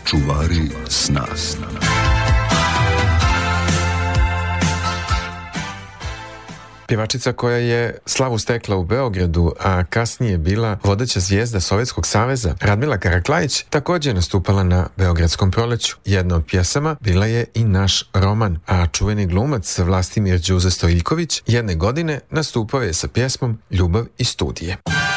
Čuvari sna. Pjevačica koja je slavu stekla u Beogradu, a kasnije bila vodeća zvijezda Sovjetskog saveza, Radmila Karaklajić, također nastupala na Beogradskom proleću. Jedna od pjesama bila je i Naš roman, a čuveni glumac Vlastimir Đuze Stojiljković jedne godine nastupao je sa pjesmom Ljubav iz studije.